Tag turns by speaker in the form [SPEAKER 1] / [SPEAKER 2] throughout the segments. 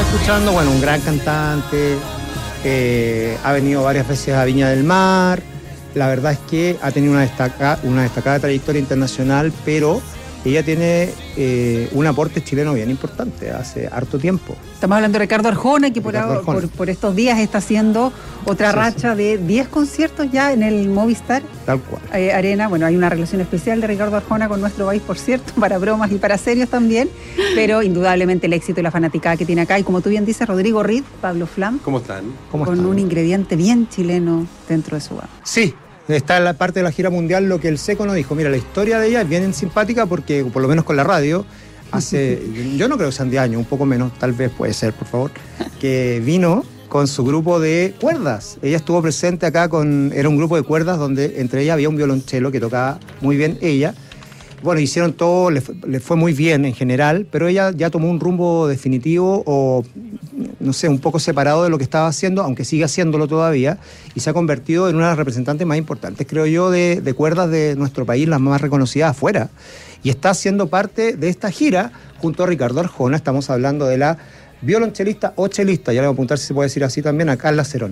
[SPEAKER 1] escuchando, bueno, un gran cantante, ha venido varias veces a Viña del Mar, la verdad es que ha tenido una destacada trayectoria internacional, pero ella tiene un aporte chileno bien importante hace harto tiempo.
[SPEAKER 2] Estamos hablando de Ricardo Arjona, que por estos días está haciendo otra racha de 10 conciertos ya en el Movistar
[SPEAKER 1] Tal cual.
[SPEAKER 2] Arena. Bueno, hay una relación especial de Ricardo Arjona con nuestro país, por cierto, para bromas y para serios también, pero indudablemente el éxito y la fanaticada que tiene acá. Y como tú bien dices, Rodrigo Reed, Pablo Flam.
[SPEAKER 3] ¿Cómo están?
[SPEAKER 2] Con un ingrediente bien chileno dentro de su banda.
[SPEAKER 1] Sí. Está en la parte de la gira mundial lo que el Seco nos dijo. Mira, la historia de ella es bien simpática porque, por lo menos con la radio, yo no creo que sean 10 años, un poco menos, tal vez puede ser, por favor, que vino con su grupo de cuerdas. Ella estuvo presente acá era un grupo de cuerdas donde entre ellas había un violonchelo que tocaba muy bien ella. Bueno, hicieron todo, le fue muy bien en general, pero ella ya tomó un rumbo definitivo o, no sé, un poco separado de lo que estaba haciendo, aunque sigue haciéndolo todavía, y se ha convertido en una de las representantes más importantes, creo yo, de cuerdas de nuestro país, las más reconocidas afuera. Y está siendo parte de esta gira junto a Ricardo Arjona. Estamos hablando de la violonchelista o chelista, ya le voy a apuntar si se puede decir así también, a Carla Cerón.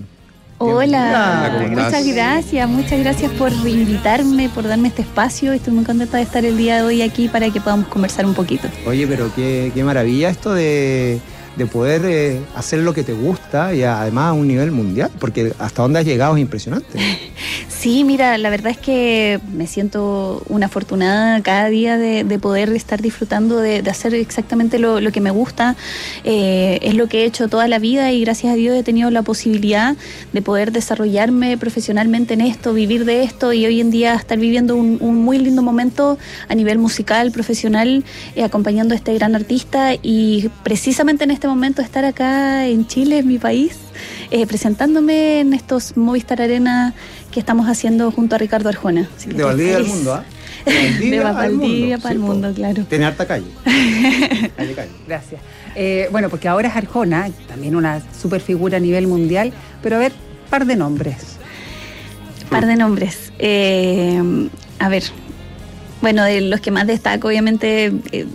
[SPEAKER 4] Hola, muchas gracias por invitarme, por darme este espacio. Estoy muy contenta de estar el día de hoy aquí para que podamos conversar un poquito.
[SPEAKER 1] Oye, pero qué maravilla esto de poder hacer lo que te gusta y además a un nivel mundial, porque hasta dónde has llegado es impresionante.
[SPEAKER 4] Sí, mira, la verdad es que me siento una afortunada cada día de poder estar disfrutando de hacer exactamente lo que me gusta. Es lo que he hecho toda la vida y gracias a Dios he tenido la posibilidad de poder desarrollarme profesionalmente en esto, vivir de esto y hoy en día estar viviendo un muy lindo momento a nivel musical, profesional, acompañando a este gran artista y precisamente en este momento estar acá en Chile, en mi país, presentándome en estos Movistar Arena que estamos haciendo junto a Ricardo Arjona.
[SPEAKER 1] De Valdivia al mundo, ¿ah?
[SPEAKER 4] De Valdivia para el mundo, claro.
[SPEAKER 1] Tiene harta calle. Calle.
[SPEAKER 2] Gracias. Bueno, porque ahora es Arjona, también una super figura a nivel mundial, pero a ver, par de nombres.
[SPEAKER 4] A ver, bueno, de los que más destaco, obviamente,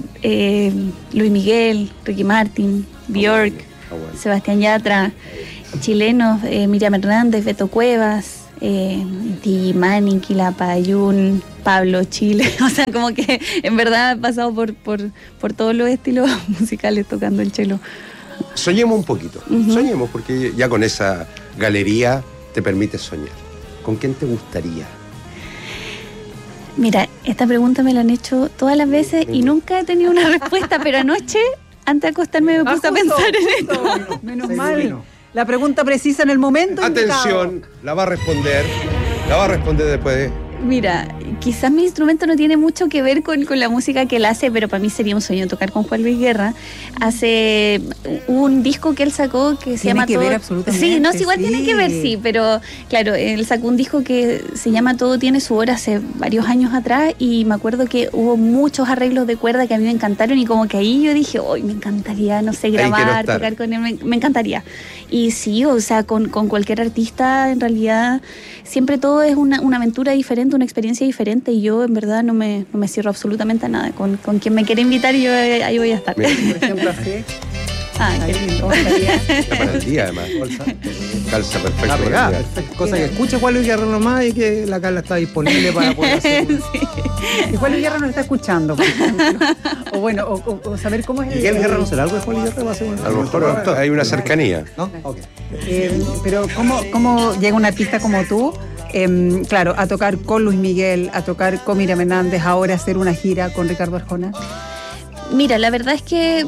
[SPEAKER 4] Luis Miguel, Ricky Martin, Björk, Sebastián Yatra, chilenos, Miriam Hernández, Beto Cuevas, Digimani, Quilapayún, Pablo Chile, o sea, como que en verdad he pasado por todos los estilos musicales tocando el cello.
[SPEAKER 3] Soñemos un poquito, soñemos, porque ya con esa galería te permite soñar. ¿Con quién te gustaría?
[SPEAKER 4] Mira, esta pregunta me la han hecho todas las veces y nunca he tenido una respuesta, pero anoche, antes de acostarme, me puse a pensar en esto.
[SPEAKER 2] Menos mal. La pregunta precisa en el momento.
[SPEAKER 3] Atención,
[SPEAKER 2] indicado.
[SPEAKER 3] la va a responder después de...
[SPEAKER 4] Mira, quizás mi instrumento no tiene mucho que ver con la música que él hace, pero para mí sería un sueño tocar con Juan Luis Guerra. Hace un disco que él sacó que se llama
[SPEAKER 2] Tiene que
[SPEAKER 4] Todo...
[SPEAKER 2] ver absolutamente.
[SPEAKER 4] Sí, no, igual tiene que ver, sí, pero claro, él sacó un disco que se llama Todo tiene su hora hace varios años atrás y me acuerdo que hubo muchos arreglos de cuerda que a mí me encantaron y como que ahí yo dije, hoy me encantaría, no sé, grabar, tocar con él, me encantaría. Y sí, o sea, con cualquier artista en realidad siempre todo es una aventura diferente, una experiencia diferente y yo en verdad no me cierro absolutamente a nada. Con quien me quiera invitar yo ahí voy a estar.
[SPEAKER 3] Mira,
[SPEAKER 2] Por ejemplo, así.
[SPEAKER 4] Qué lindo.
[SPEAKER 3] está para el día además. Calza perfecto.
[SPEAKER 1] La pegada, perfecto. Cosa que escuche Juan Luis Guerra nomás y que la Carla está disponible para poder hacer.
[SPEAKER 4] Sí.
[SPEAKER 2] Y Juan Luis Guerra nos está escuchando, por ejemplo. O bueno, o saber cómo es el...
[SPEAKER 1] Miguel Guerra no será algo de Juan Luis Guerra, va a ser
[SPEAKER 3] A lo mejor hay una cercanía.
[SPEAKER 1] ¿No? Okay.
[SPEAKER 2] Pero ¿cómo llega un artista como tú, claro, a tocar con Luis Miguel, a tocar con Miriam Hernández, ahora hacer una gira con Ricardo Arjona?
[SPEAKER 4] Mira, la verdad es que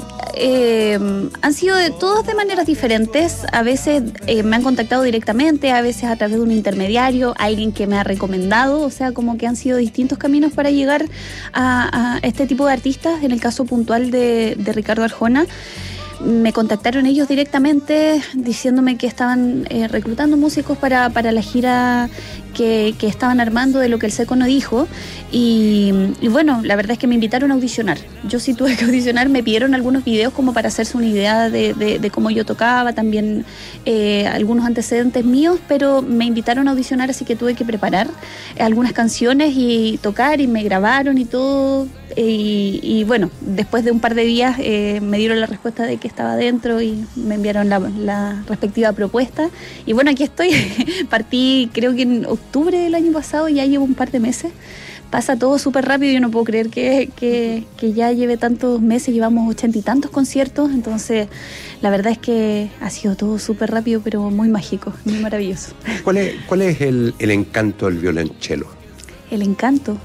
[SPEAKER 4] han sido todos de maneras diferentes. A veces me han contactado directamente, a veces a través de un intermediario, alguien que me ha recomendado, o sea, como que han sido distintos caminos para llegar a este tipo de artistas. En el caso puntual de Ricardo Arjona, me contactaron ellos directamente diciéndome que estaban reclutando músicos para la gira que estaban armando de lo que el Seco no dijo y bueno, la verdad es que me invitaron a audicionar. Yo sí tuve que audicionar, me pidieron algunos videos como para hacerse una idea de cómo yo tocaba, también algunos antecedentes míos, pero me invitaron a audicionar, así que tuve que preparar algunas canciones y tocar y me grabaron y todo y bueno, después de un par de días me dieron la respuesta de que estaba dentro y me enviaron la respectiva propuesta. Y bueno, aquí estoy. Partí creo que en octubre del año pasado, ya llevo un par de meses. Pasa todo súper rápido, yo no puedo creer que ya lleve tantos meses, llevamos 80 y tantos conciertos, entonces la verdad es que ha sido todo súper rápido, pero muy mágico, muy maravilloso.
[SPEAKER 3] ¿Cuál es el encanto del violonchelo?
[SPEAKER 4] El encanto.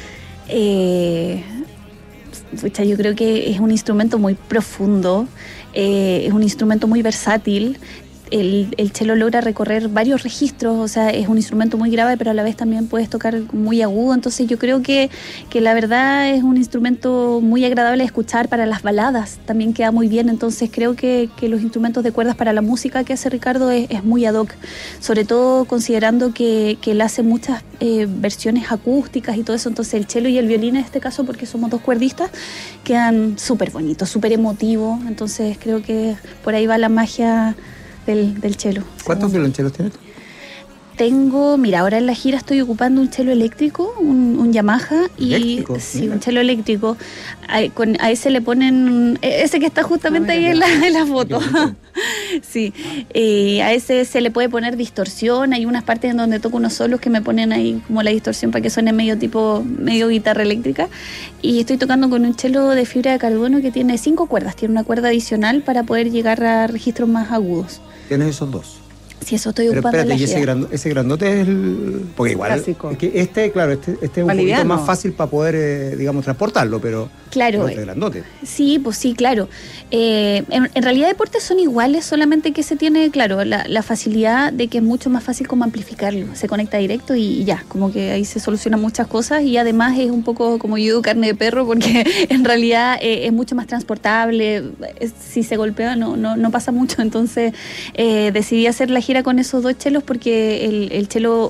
[SPEAKER 4] Yo creo que es un instrumento muy profundo, es un instrumento muy versátil. El cello logra recorrer varios registros, o sea, es un instrumento muy grave, pero a la vez también puedes tocar muy agudo, entonces yo creo que la verdad es un instrumento muy agradable de escuchar para las baladas, también queda muy bien, entonces creo que los instrumentos de cuerdas para la música que hace Ricardo es muy ad hoc, sobre todo considerando que él hace muchas versiones acústicas y todo eso, entonces el cello y el violín en este caso, porque somos dos cuerdistas, quedan súper bonitos, súper emotivos, entonces creo que por ahí va la magia del cello.
[SPEAKER 1] ¿Cuántos violonchelos tienes?
[SPEAKER 4] Tengo, mira, ahora en la gira estoy ocupando un cello eléctrico, un Yamaha,
[SPEAKER 1] ¿Eléctrico?
[SPEAKER 4] Sí,
[SPEAKER 1] Mira.
[SPEAKER 4] un cello eléctrico. A ese le ponen, ese que está justamente ahí en la foto. Sí, a ese se le puede poner distorsión, hay unas partes en donde toco unos solos que me ponen ahí como la distorsión para que suene medio guitarra eléctrica, y estoy tocando con un cello de fibra de carbono que tiene 5 cuerdas, tiene una cuerda adicional para poder llegar a registros más agudos.
[SPEAKER 1] Tienes esos dos.
[SPEAKER 4] Sí, eso estoy
[SPEAKER 1] Pero
[SPEAKER 4] ocupando en
[SPEAKER 1] espérate,
[SPEAKER 4] la
[SPEAKER 1] y
[SPEAKER 4] gira.
[SPEAKER 1] ese grandote es el... Porque igual,
[SPEAKER 2] Clásico.
[SPEAKER 1] es que este es un
[SPEAKER 2] Liviano.
[SPEAKER 1] poquito más fácil para poder, digamos, transportarlo, pero
[SPEAKER 4] Claro.
[SPEAKER 1] no es grandote.
[SPEAKER 4] Sí, pues sí, claro. En realidad deportes son iguales, solamente que se tiene, claro, la facilidad de que es mucho más fácil como amplificarlo. Se conecta directo y ya, como que ahí se solucionan muchas cosas, y además es un poco como yo digo, carne de perro, porque en realidad es mucho más transportable. Si se golpea no pasa mucho, entonces decidí hacer la gira con esos dos chelos porque el chelo...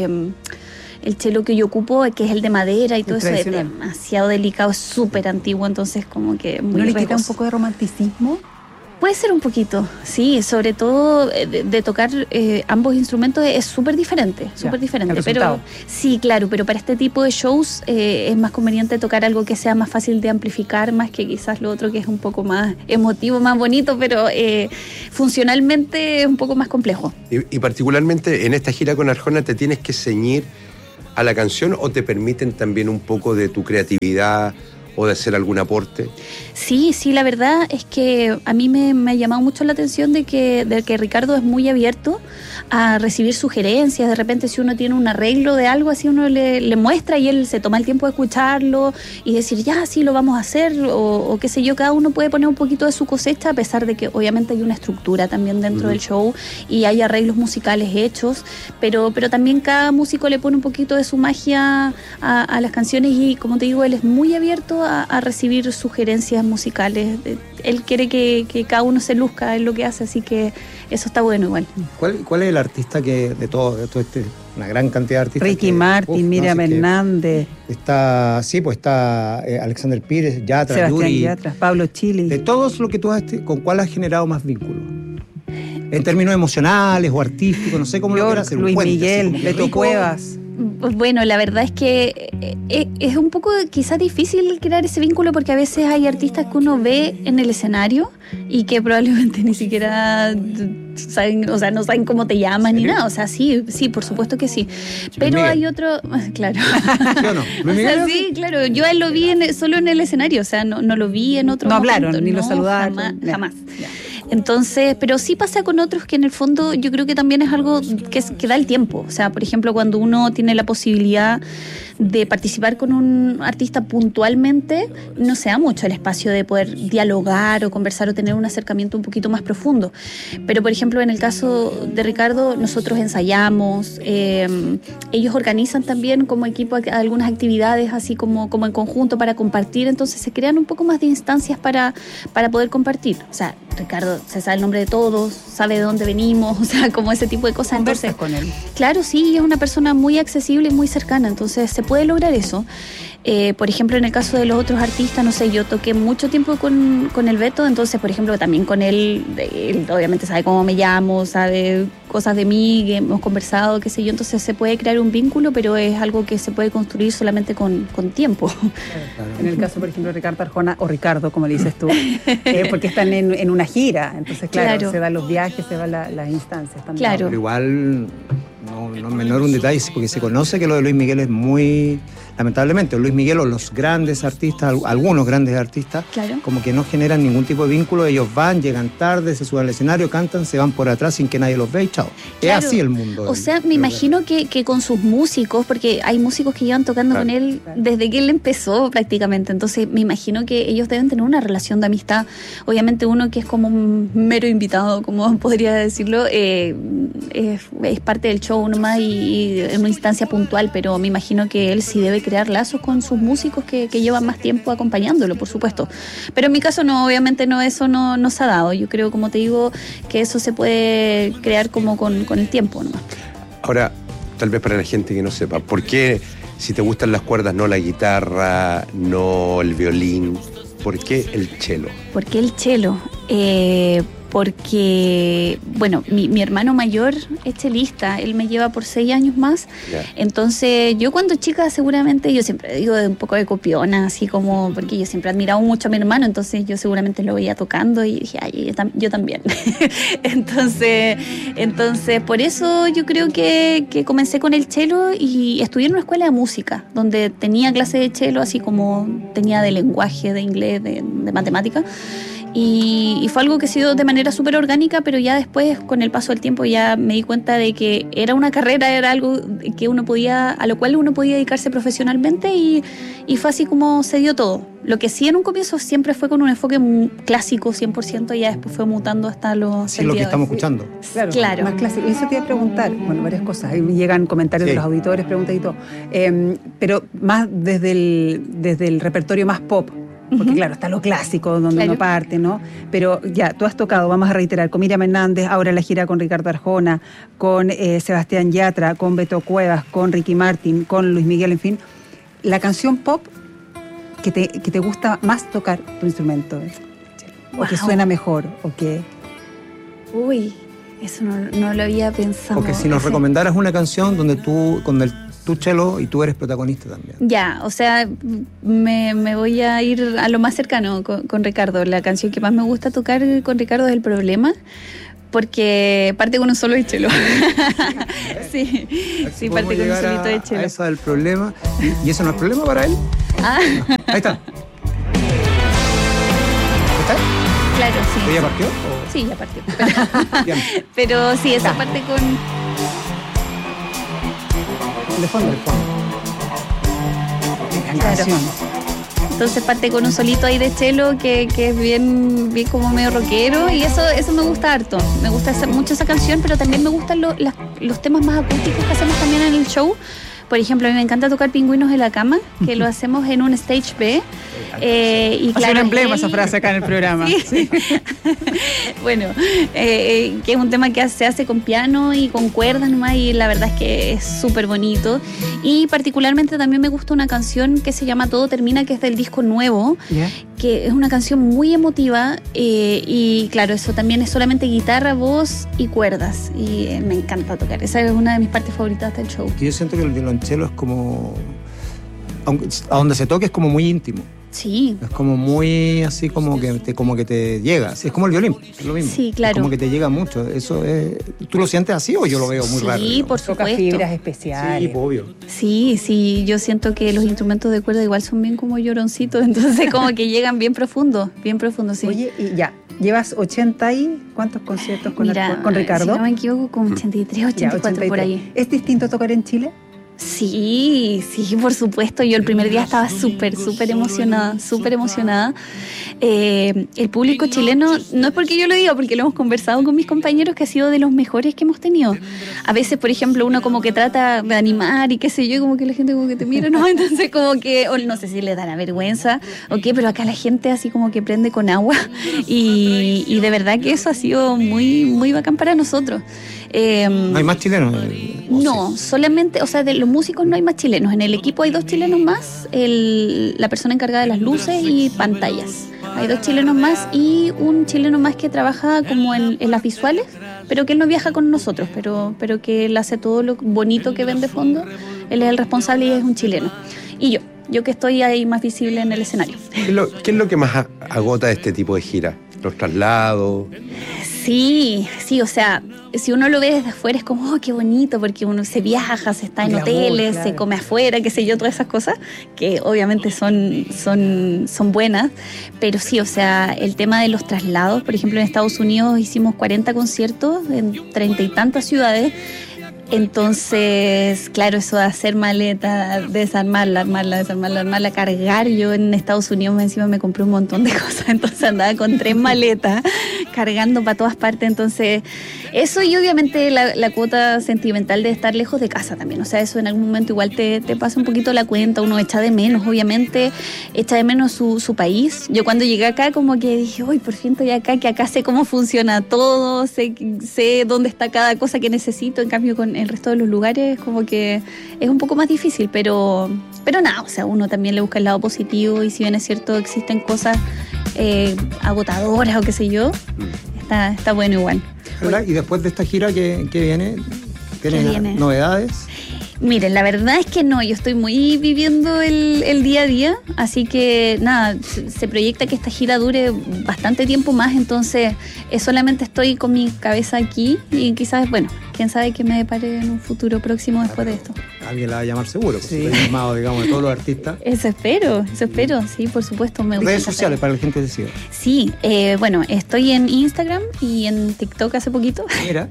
[SPEAKER 4] El chelo que yo ocupo, que es el de madera y todo eso, es
[SPEAKER 2] tradicional.
[SPEAKER 4] demasiado delicado, es súper antiguo, entonces como que muy
[SPEAKER 2] ¿No le quita un
[SPEAKER 4] riesgoso.
[SPEAKER 2] poco de romanticismo?
[SPEAKER 4] Puede ser un poquito, sí, sobre todo de tocar ambos instrumentos es súper diferente,
[SPEAKER 2] el
[SPEAKER 4] pero
[SPEAKER 2] resultado.
[SPEAKER 4] sí, claro, pero para este tipo de shows es más conveniente tocar algo que sea más fácil de amplificar, más que quizás lo otro que es un poco más emotivo, más bonito, pero funcionalmente es un poco más complejo.
[SPEAKER 3] Y particularmente en esta gira con Arjona, ¿te tienes que ceñir a la canción o te permiten también un poco de tu creatividad o de hacer algún aporte?
[SPEAKER 4] Sí, la verdad es que a mí me ha llamado mucho la atención de que Ricardo es muy abierto a recibir sugerencias. De repente, si uno tiene un arreglo de algo, así uno le muestra y él se toma el tiempo de escucharlo y decir, ya, sí, lo vamos a hacer, o qué sé yo. Cada uno puede poner un poquito de su cosecha, a pesar de que obviamente hay una estructura también dentro del show y hay arreglos musicales hechos, pero también cada músico le pone un poquito de su magia a las canciones, y como te digo, él es muy abierto a recibir sugerencias musicales. Él quiere que cada uno se luzca en lo que hace, así que eso está bueno igual.
[SPEAKER 1] ¿Cuál es el artista que de todo una gran cantidad de artistas?
[SPEAKER 2] Ricky Martin, Miriam Hernández,
[SPEAKER 1] Está Alexander Pires, Yatra,
[SPEAKER 2] Sebastián
[SPEAKER 1] Yuri.
[SPEAKER 2] Yatra, Pablo Chili.
[SPEAKER 1] De todos lo que tú has, ¿con cuál has generado más vínculos? En términos emocionales o artísticos, no sé cómo lo quieras hacer.
[SPEAKER 2] Luis Miguel,
[SPEAKER 1] así como
[SPEAKER 2] Beto
[SPEAKER 1] rico.
[SPEAKER 2] Cuevas.
[SPEAKER 4] Bueno, la verdad es que es un poco quizás difícil crear ese vínculo, porque a veces hay artistas que uno ve en el escenario y que probablemente ni siquiera saben, o sea, no saben cómo te llaman ni nada. O sea, sí, por supuesto que sí. Pero
[SPEAKER 1] Miguel.
[SPEAKER 4] hay otro, claro.
[SPEAKER 1] ¿Sí o no?
[SPEAKER 4] O
[SPEAKER 1] Luis
[SPEAKER 4] sea,
[SPEAKER 1] Miguel.
[SPEAKER 4] sí, claro. Yo a él lo vi solo en el escenario, o sea, no lo vi en otro
[SPEAKER 2] No
[SPEAKER 4] momento.
[SPEAKER 2] hablaron, ni lo saludaron.
[SPEAKER 4] Jamás. Entonces, pero sí pasa con otros que en el fondo yo creo que también es algo que da el tiempo. O sea, por ejemplo, cuando uno tiene la posibilidad de participar con un artista puntualmente, no se da mucho el espacio de poder dialogar o conversar o tener un acercamiento un poquito más profundo. Pero, por ejemplo, en el caso de Ricardo, nosotros ensayamos, ellos organizan también como equipo algunas actividades así como en conjunto para compartir, entonces se crean un poco más de instancias para poder compartir. O sea, Ricardo se sabe el nombre de todos, sabe de dónde venimos, o sea, como ese tipo de cosas.
[SPEAKER 2] Conversas
[SPEAKER 4] Entonces,
[SPEAKER 2] con él.
[SPEAKER 4] claro, sí, es una persona muy accesible y muy cercana, entonces se puede lograr eso. Por ejemplo, en el caso de los otros artistas, no sé, yo toqué mucho tiempo con el Beto, entonces, por ejemplo, también con él obviamente sabe cómo me llamo, sabe cosas de mí, que hemos conversado, qué sé yo, entonces se puede crear un vínculo, pero es algo que se puede construir solamente con tiempo.
[SPEAKER 2] Claro. En el caso, por ejemplo, de Ricardo Arjona, o Ricardo, como le dices tú, porque están en una gira, entonces, claro, se dan los viajes, se van las instancias también.
[SPEAKER 4] Claro.
[SPEAKER 1] Pero igual, no menor un detalle, porque se conoce que lo de Luis Miguel es muy... Lamentablemente, Luis Miguel o los grandes artistas, algunos grandes artistas,
[SPEAKER 4] claro,
[SPEAKER 1] como que no generan ningún tipo de vínculo. Ellos van, llegan tarde, se suben al escenario, cantan, se van por atrás sin que nadie los ve y chao. Claro. Es así el mundo.
[SPEAKER 4] O sea, me imagino que con sus músicos, porque hay músicos que llevan tocando con él desde que él empezó prácticamente, entonces me imagino que ellos deben tener una relación de amistad. Obviamente uno que es como un mero invitado, como podría decirlo, es parte del show nomás y en una instancia puntual, pero me imagino que él sí debe crear lazos con sus músicos que llevan más tiempo acompañándolo, por supuesto. Pero en mi caso no, obviamente no, eso no se ha dado. Yo creo, como te digo, que eso se puede crear como con el tiempo nomás.
[SPEAKER 3] Ahora, tal vez para la gente que no sepa, ¿por qué si te gustan las cuerdas, no la guitarra, no el violín? ¿Por qué el cello?
[SPEAKER 4] ¿Por qué el cello? Porque, bueno, mi hermano mayor es chelista, él me lleva por 6 años más, entonces yo cuando chica seguramente, yo siempre digo de un poco de copiona, así como, porque yo siempre he admirado mucho a mi hermano, entonces yo seguramente lo veía tocando y dije, ay, yo también. entonces por eso yo creo que comencé con el cello y estudié en una escuela de música, donde tenía clases de cello, así como tenía de lenguaje, de inglés, de matemática. Y fue algo que se dio de manera súper orgánica, pero ya después, con el paso del tiempo, ya me di cuenta de que era una carrera, era algo que a lo cual uno podía dedicarse profesionalmente y fue así como se dio todo. Lo que sí en un comienzo siempre fue con un enfoque clásico 100%, y ya después fue mutando hasta los...
[SPEAKER 1] Sí, lo que estamos escuchando.
[SPEAKER 2] Claro. Más clásico. Eso te iba a preguntar, bueno, varias cosas. Ahí llegan comentarios de los auditores, preguntas y todo. Pero más desde el repertorio más pop. Porque claro, está lo clásico donde uno parte, ¿no? Pero ya, tú has tocado, vamos a reiterar, con Miriam Hernández, ahora la gira con Ricardo Arjona, con Sebastián Yatra, con Beto Cuevas, con Ricky Martin, con Luis Miguel, en fin. La canción pop que te gusta más tocar tu instrumento, o que suena mejor, o que...
[SPEAKER 4] Uy, eso no lo había pensado.
[SPEAKER 1] O que si nos recomendaras una canción donde tú, con tu cello y tú eres protagonista también.
[SPEAKER 4] Ya, o sea, me voy a ir a lo más cercano con Ricardo. La canción que más me gusta tocar con Ricardo es El Problema, porque parte con un solo de cello. sí, parte con un solito de cello.
[SPEAKER 1] Esa del Problema. ¿Y eso no es problema para él? Ahí está. ¿Está?
[SPEAKER 4] Claro, sí.
[SPEAKER 1] ¿Ya partió?
[SPEAKER 4] Sí, ya partió. Pero sí, esa parte con...
[SPEAKER 1] De fondo.
[SPEAKER 4] Claro. Entonces parte con un solito ahí de cello que es bien como medio rockero, y eso me gusta harto. Me gusta mucho esa canción, pero también me gustan los temas más acústicos que hacemos también en el show. Por ejemplo, a mí me encanta tocar Pingüinos en la Cama, que lo hacemos en un stage B. Y claro,
[SPEAKER 2] un emblema esa frase acá en el programa.
[SPEAKER 4] Sí. Bueno, que es un tema que se hace con piano y con cuerdas nomás, y la verdad es que es súper bonito. Y particularmente también me gusta una canción que se llama Todo Termina, que es del disco nuevo, que es una canción muy emotiva, y claro, eso también es solamente guitarra, voz y cuerdas, y me encanta tocar. Esa es una de mis partes favoritas del show.
[SPEAKER 1] Yo siento que el violonchelo es como... a donde se toque es como muy íntimo.
[SPEAKER 4] Sí.
[SPEAKER 1] Es como muy así como que te llega. Es como el violín, es lo mismo.
[SPEAKER 4] Sí, claro.
[SPEAKER 1] Es como que te llega mucho. Eso es... ¿Tú lo sientes así o yo lo veo muy raro?
[SPEAKER 4] Sí, por supuesto.
[SPEAKER 2] Toca fibras especiales.
[SPEAKER 1] Sí, obvio.
[SPEAKER 4] Sí, yo siento que los instrumentos de cuerda igual son bien como lloroncitos, entonces como que llegan bien profundo, sí.
[SPEAKER 2] Oye, y ya, llevas 80 y... ¿Cuántos conciertos con Ricardo?
[SPEAKER 4] Si no me equivoco, con 83, 84 por ahí.
[SPEAKER 2] ¿Es distinto tocar en Chile?
[SPEAKER 4] Sí, por supuesto. Yo el primer día estaba súper emocionada. El público chileno, no es porque yo lo diga, porque lo hemos conversado con mis compañeros, que ha sido de los mejores que hemos tenido. A veces, por ejemplo, uno como que trata de animar y qué sé yo, como que la gente como que te mira, ¿no? Entonces como que, o no sé si le dará vergüenza o qué, pero acá la gente así como que prende con agua, y de verdad que eso ha sido muy bacán para nosotros.
[SPEAKER 1] ¿No hay más chilenos?
[SPEAKER 4] No, solamente, o sea, de los músicos no hay más chilenos. En el equipo hay 2 chilenos más, la persona encargada de las luces y pantallas. Hay 2 chilenos más y un chileno más que trabaja como en las visuales, pero que él no viaja con nosotros, pero que él hace todo lo bonito que ven de fondo. Él es el responsable y es un chileno. Y yo que estoy ahí más visible en el escenario.
[SPEAKER 3] ¿Qué es lo que más agota de este tipo de gira? ¿Los traslados?
[SPEAKER 4] Sí, o sea, si uno lo ve desde afuera es como, oh, qué bonito, porque uno se viaja, se está en hoteles, claro, se come afuera, qué sé yo, todas esas cosas, que obviamente son buenas, pero sí, o sea, el tema de los traslados, por ejemplo, en Estados Unidos hicimos 40 conciertos en 30 y tantas ciudades. Entonces, claro, eso de hacer maleta, desarmarla, armarla, cargar. Yo en Estados Unidos encima me compré un montón de cosas, entonces andaba con 3 maletas cargando para todas partes. Entonces, eso y obviamente la cuota sentimental de estar lejos de casa también. O sea, eso en algún momento igual te pasa un poquito la cuenta, uno echa de menos, obviamente, echa de menos su país. Yo cuando llegué acá como que dije, uy, por fin estoy acá, que acá sé cómo funciona todo, sé dónde está cada cosa que necesito. En cambio, con el resto de los lugares como que es un poco más difícil, pero nada, o sea, uno también le busca el lado positivo y si bien es cierto existen cosas agotadoras o qué sé yo, está bueno igual.
[SPEAKER 1] ¿Y después de esta gira que viene? ¿Tienen novedades?
[SPEAKER 4] Miren, la verdad es que no, yo estoy muy viviendo el día a día, así que nada, se proyecta que esta gira dure bastante tiempo más, entonces solamente estoy con mi cabeza aquí y quizás, bueno, quién sabe qué me depare en un futuro próximo después de esto.
[SPEAKER 1] Alguien la va a llamar seguro, porque
[SPEAKER 2] sí,
[SPEAKER 1] estoy llamado, digamos, de todos los artistas.
[SPEAKER 4] Eso espero, sí, por supuesto.
[SPEAKER 1] Redes sociales para la gente que sigue.
[SPEAKER 4] Sí, bueno, estoy en Instagram y en TikTok hace poquito.
[SPEAKER 1] Mira.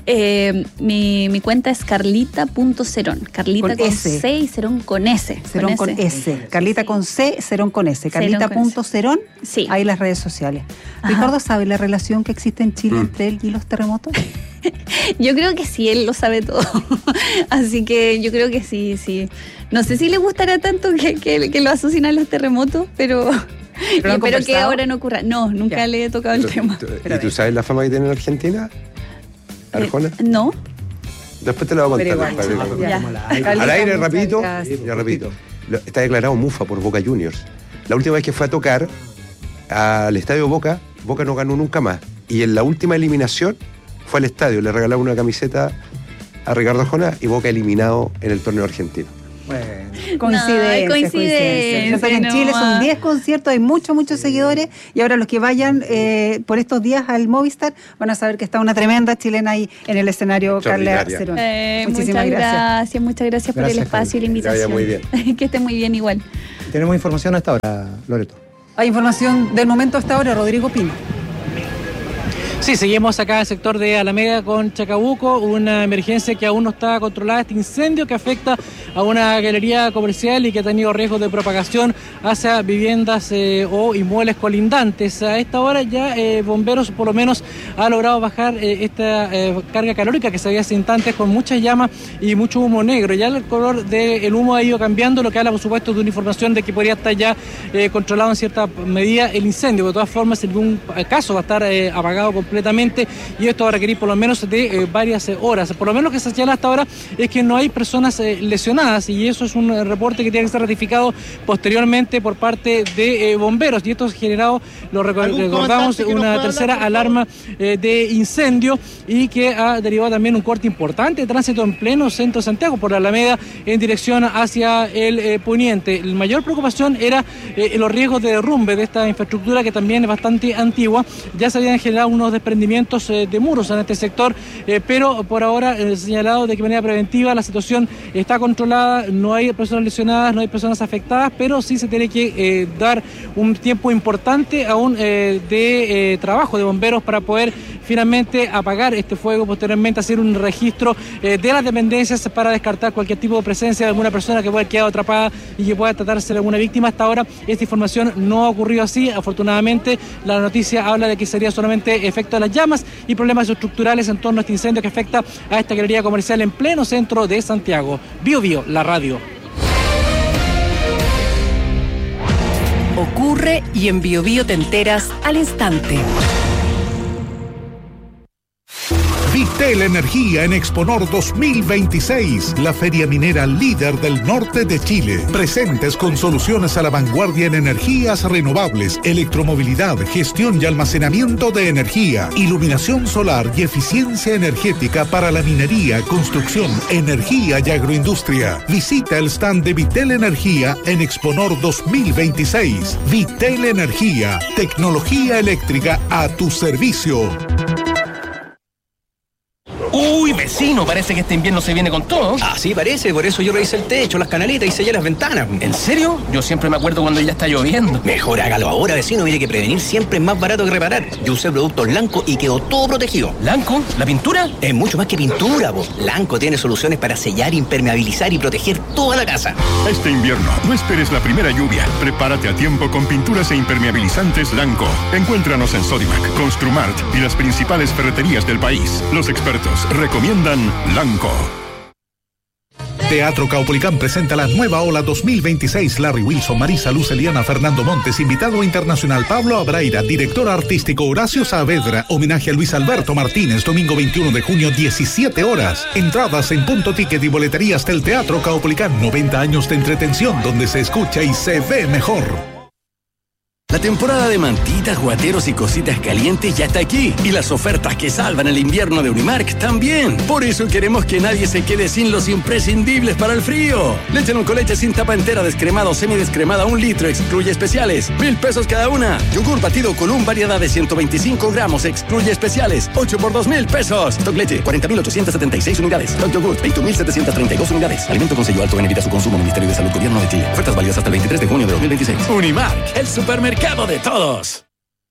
[SPEAKER 4] Mi cuenta es carlita.cerón. Carlita con C y Cerón con S.
[SPEAKER 2] Cerón con S. Carlita con C, Cerón con S. Carlita.cerón.
[SPEAKER 4] Sí.
[SPEAKER 2] Ahí las redes sociales. Ricardo, ¿sabe la relación que existe en Chile entre él y los terremotos?
[SPEAKER 4] Yo creo que sí, él lo sabe todo. Así que yo creo que sí. No sé si le gustará tanto que lo asocien a los terremotos, pero espero que ahora no ocurra. No, nunca le he tocado el tema.
[SPEAKER 3] ¿Y tú sabes la fama que tiene en Argentina, Arjona?
[SPEAKER 4] No.
[SPEAKER 3] Después te la voy a contar. Al aire, rapidito. Ya repito. Está declarado mufa por Boca Juniors. La última vez que fue a tocar al estadio Boca no ganó nunca más. Y en la última eliminación fue al estadio, le regalaron una camiseta a Ricardo Arjona y Boca eliminado en el torneo argentino.
[SPEAKER 2] Bueno, coincidencia.
[SPEAKER 4] Pero
[SPEAKER 2] en Chile son 10 conciertos, hay muchos seguidores y ahora los que vayan por estos días al Movistar van a saber que está una tremenda chilena ahí en el escenario Carla Cerón.
[SPEAKER 4] Muchísimas gracias. Muchas gracias por el espacio y la invitación.
[SPEAKER 3] Muy bien.
[SPEAKER 4] Que esté muy bien igual.
[SPEAKER 1] Tenemos información hasta ahora, Loreto.
[SPEAKER 2] Hay información del momento hasta ahora, Rodrigo Pino.
[SPEAKER 5] Sí, seguimos acá en el sector de Alameda con Chacabuco, una emergencia que aún no está controlada, este incendio que afecta a una galería comercial y que ha tenido riesgos de propagación hacia viviendas o inmuebles colindantes. A esta hora ya bomberos por lo menos ha logrado bajar esta carga calórica que se había hace instantes con muchas llamas y mucho humo negro. Ya el color del humo ha ido cambiando, lo que habla por supuesto de una información de que podría estar ya controlado en cierta medida el incendio. De todas formas, en ningún caso va a estar apagado completamente y esto va a requerir por lo menos de varias horas. Por lo menos lo que se señala hasta ahora es que no hay personas lesionadas y eso es un reporte que tiene que ser ratificado posteriormente por parte de bomberos y esto ha generado, lo recordamos, una tercera alarma de incendio y que ha derivado también un corte importante de tránsito en pleno centro de Santiago por la Alameda en dirección hacia el poniente. La mayor preocupación era los riesgos de derrumbe de esta infraestructura que también es bastante antigua. Ya se habían generado unos desprendimientos de muros en este sector, pero por ahora señalado de que manera preventiva la situación está controlada, no hay personas lesionadas, no hay personas afectadas, pero sí se tiene que dar un tiempo importante aún de trabajo de bomberos para poder finalmente apagar este fuego, posteriormente hacer un registro de las dependencias para descartar cualquier tipo de presencia de alguna persona que pueda haber quedado atrapada y que pueda tratarse de alguna víctima. Hasta ahora esta información no ha ocurrido así, afortunadamente la noticia habla de que sería solamente efecto de las llamas y problemas estructurales en torno a este incendio que afecta a esta galería comercial en pleno centro de Santiago. Bio, la radio.
[SPEAKER 6] Ocurre y en Bio te enteras al instante. Vitel Energía en Exponor 2026, la feria minera líder del norte de Chile. Presentes con soluciones a la vanguardia en energías renovables, electromovilidad, gestión y almacenamiento de energía, iluminación solar y eficiencia energética para la minería, construcción, energía y agroindustria. Visita el stand de Vitel Energía en Exponor 2026. Vitel Energía, tecnología eléctrica a tu servicio.
[SPEAKER 7] Uy, vecino, parece que este invierno se viene con todo.
[SPEAKER 8] Ah, sí, parece, por eso yo revisé el techo, las canaletas y sellé las ventanas.
[SPEAKER 7] ¿En serio? Yo siempre me acuerdo cuando ya está lloviendo.
[SPEAKER 8] Mejor hágalo ahora, vecino, mire que prevenir siempre es más barato que reparar. Yo usé productos Lanco y quedó todo protegido.
[SPEAKER 7] ¿Lanco? ¿La pintura?
[SPEAKER 8] Es mucho más que pintura, po. Lanco tiene soluciones para sellar, impermeabilizar y proteger toda la casa.
[SPEAKER 9] Este invierno, no esperes la primera lluvia. Prepárate a tiempo con pinturas e impermeabilizantes Lanco. Encuéntranos en Sodimac, Construmart y las principales ferreterías del país. Los expertos recomiendan Lanco.
[SPEAKER 6] Teatro Caupolicán presenta la nueva ola 2026. Larry Wilson, Marisa Luz, Eliana, Fernando Montes, invitado internacional Pablo Abraira, director artístico Horacio Saavedra, homenaje a Luis Alberto Martínez, domingo 21 de junio, 17 horas. Entradas en Punto Ticket y boleterías del Teatro Caupolicán. 90 años de entretención donde se escucha y se ve mejor.
[SPEAKER 10] La temporada de mantitas, guateros y cositas calientes ya está aquí. Y las ofertas que salvan el invierno de Unimark también. Por eso queremos que nadie se quede sin los imprescindibles para el frío. Leche Noncoleche sin tapa entera, descremado o semidescremada, 1 litro, excluye especiales, 1,000 pesos cada una. Yogur batido Column, variedad de 125 gramos, excluye especiales, 8 por 2,000 pesos. Stock Leche, 40.876 unidades. Stock Yogur, 21.732 unidades. Alimento con sello alto en evita su consumo. Ministerio de Salud, Gobierno de Chile. Ofertas válidas hasta el 23 de junio de 2026. Unimark, el supermercado de todos.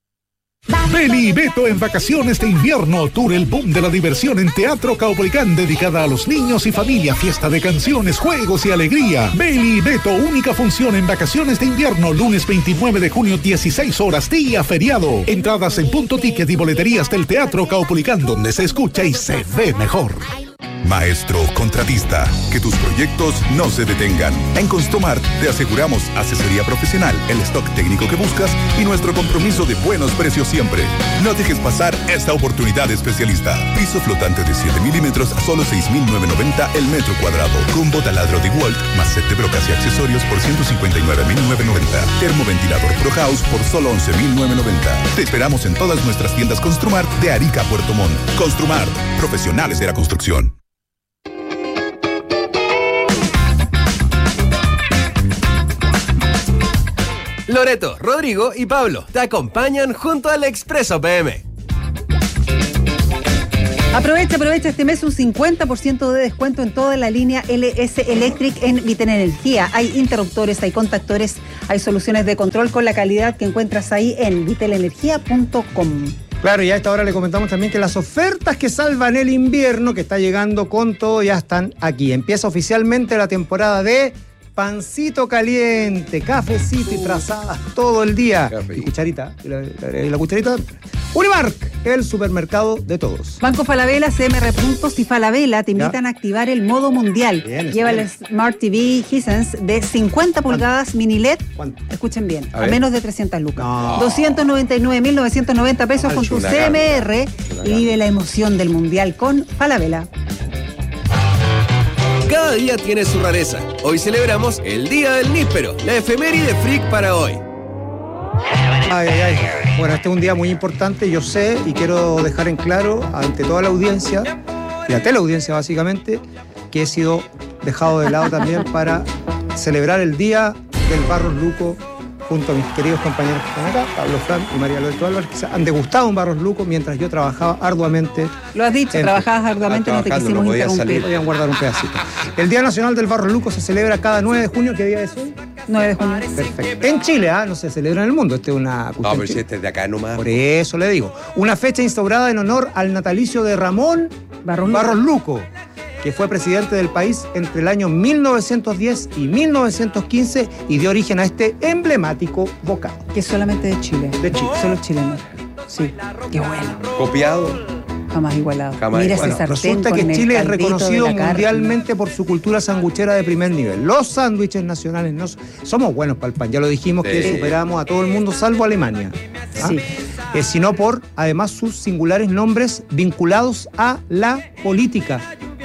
[SPEAKER 6] Beli y Beto en vacaciones de invierno. Tour El Boom de la Diversión en Teatro Caupolicán, dedicada a los niños y familia. Fiesta de canciones, juegos y alegría. Beli y Beto, única función en vacaciones de invierno. Lunes 29 de junio, 16 horas, día feriado. Entradas en Punto Ticket y boleterías del Teatro Caupolicán, donde se escucha y se ve mejor.
[SPEAKER 11] Maestro contratista, que tus proyectos no se detengan. En Construmart te aseguramos asesoría profesional, el stock técnico que buscas y nuestro compromiso de buenos precios siempre. No dejes pasar esta oportunidad especialista. Piso flotante de 7 milímetros a solo 6.990 el metro cuadrado. Combo taladro de Walt más set de brocas y accesorios por 159.990. Termoventilador Pro House por solo 11.990. Te esperamos en todas nuestras tiendas Construmart de Arica a Puerto Montt. Construmart, profesionales de la construcción.
[SPEAKER 12] Loreto, Rodrigo y Pablo te acompañan junto al Expreso PM.
[SPEAKER 2] Aprovecha este mes un 50% de descuento en toda la línea LS Electric en Vitel Energía. Hay interruptores, hay contactores, hay soluciones de control con la calidad que encuentras ahí en vitelenergia.com.
[SPEAKER 1] Claro, y a esta hora le comentamos también que las ofertas que salvan el invierno, que está llegando con todo, ya están aquí. Empieza oficialmente la temporada de pancito caliente, cafecito y trazadas todo el día. Café. Y cucharita. Y la cucharita. Unimark, el supermercado de todos.
[SPEAKER 2] Banco Falabella, CMR Puntos y Falabella te invitan a activar el modo mundial. Bien, lleva el Smart TV Hisense de 50 pulgadas mini LED. ¿Cuánto? Escuchen bien, a menos de 300 lucas. No. 299.990 pesos con tu CMR y vive la emoción del mundial con Falabella.
[SPEAKER 12] Cada día tiene su rareza. Hoy celebramos el Día del Níspero, la efeméride freak para hoy.
[SPEAKER 1] Bueno, este es un día muy importante, yo sé, y quiero dejar en claro ante toda la audiencia, y la teleaudiencia básicamente, que he sido dejado de lado también para celebrar el Día del Barros Luco junto a mis queridos compañeros que están acá, Pablo Fran y María Loreto Álvarez, que han degustado un Barros Luco mientras yo trabajaba arduamente.
[SPEAKER 2] Lo has dicho, trabajabas arduamente, no te quisimos interrumpir.
[SPEAKER 1] Podían guardar un pedacito. El Día Nacional del Barros Luco se celebra cada 9 de junio. ¿Qué día es hoy?
[SPEAKER 2] 9 de junio.
[SPEAKER 1] Perfecto. En Chile, no se celebra en el mundo. Este es una...
[SPEAKER 3] No, pero si este es de acá nomás.
[SPEAKER 1] Por eso le digo. Una fecha instaurada en honor al natalicio de Ramón Barros Luco, que fue presidente del país entre el año 1910 y 1915 y dio origen a este emblemático bocado.
[SPEAKER 2] Que es solamente de Chile.
[SPEAKER 1] De Chile.
[SPEAKER 2] Solo chileno. Sí, qué bueno.
[SPEAKER 3] Copiado.
[SPEAKER 2] Jamás igualado.
[SPEAKER 3] Jamás.
[SPEAKER 2] Mira
[SPEAKER 1] Bueno,
[SPEAKER 2] ese sartén
[SPEAKER 1] resulta que
[SPEAKER 2] con
[SPEAKER 1] Chile
[SPEAKER 2] el
[SPEAKER 1] es reconocido
[SPEAKER 2] caldito de la
[SPEAKER 1] mundialmente
[SPEAKER 2] carne.
[SPEAKER 1] por su cultura sanguchera de primer nivel. Los sándwiches nacionales somos buenos para el pan. Ya lo dijimos que superamos a todo el mundo salvo Alemania.
[SPEAKER 2] Sí.
[SPEAKER 1] sino por, además, sus singulares nombres vinculados a la política,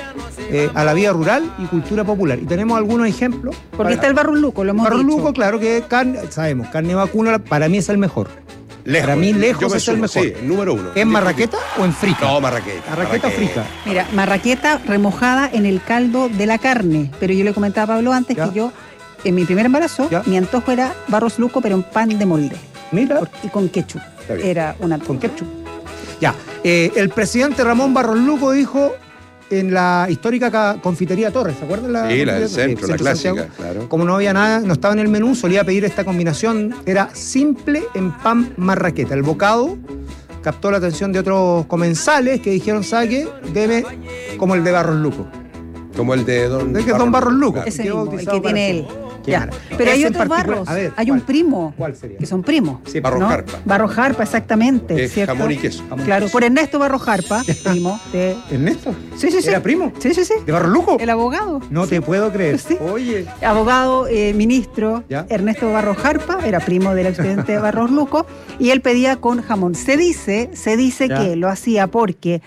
[SPEAKER 1] a la vida rural y cultura popular. Y tenemos algunos ejemplos.
[SPEAKER 2] Porque está el Barros Luco, lo hemos dicho.
[SPEAKER 1] Barros Luco, claro que sabemos, carne vacuna para mí es el mejor.
[SPEAKER 3] Lejos.
[SPEAKER 1] Para mí lejos es el mejor.
[SPEAKER 3] Sí, número 1.
[SPEAKER 1] ¿En marraqueta o en frica?
[SPEAKER 3] No, marraqueta.
[SPEAKER 1] ¿Marraqueta o frica?
[SPEAKER 2] Mira, marraqueta remojada en el caldo de la carne. Pero yo le comentaba a Pablo antes que yo, en mi primer embarazo, mi antojo era Barros Luco, pero en pan de molde.
[SPEAKER 1] Mira.
[SPEAKER 2] Y con ketchup. Era una
[SPEAKER 1] con ketchup. Ya. El presidente Ramón Barros Luco dijo en la histórica confitería Torres, ¿se acuerdan?
[SPEAKER 3] Sí, la del centro, la clásica,
[SPEAKER 1] Santiago?
[SPEAKER 3] claro.
[SPEAKER 1] Como no había nada, no estaba en el menú, solía pedir esta combinación, era simple en pan marraqueta. El bocado captó la atención de otros comensales que dijeron, ¿sabe qué? Deme como el de Barros Luco.
[SPEAKER 3] Como el de
[SPEAKER 1] Don Barros Luco.
[SPEAKER 3] Claro.
[SPEAKER 2] Ese mismo, el que tiene él.
[SPEAKER 1] Ya.
[SPEAKER 2] Pero hay otros Barros.
[SPEAKER 1] Ver,
[SPEAKER 2] hay un primo.
[SPEAKER 1] ¿Cuál sería?
[SPEAKER 2] Que son primos.
[SPEAKER 3] Sí, Barros Jarpa.
[SPEAKER 2] Barros Jarpa, exactamente.
[SPEAKER 3] Es
[SPEAKER 2] ¿cierto?
[SPEAKER 3] jamón y queso.
[SPEAKER 2] Claro, por Ernesto Barros Jarpa, primo de...
[SPEAKER 1] ¿Ernesto?
[SPEAKER 2] Sí.
[SPEAKER 1] ¿Era primo?
[SPEAKER 2] Sí.
[SPEAKER 1] ¿De Barros Luco?
[SPEAKER 2] El abogado.
[SPEAKER 1] No te puedo creer.
[SPEAKER 2] Sí.
[SPEAKER 1] Oye.
[SPEAKER 2] Abogado, ministro, Ernesto Barros Jarpa, era primo del expresidente Barros Luco, y él pedía con jamón. Se dice que lo hacía porque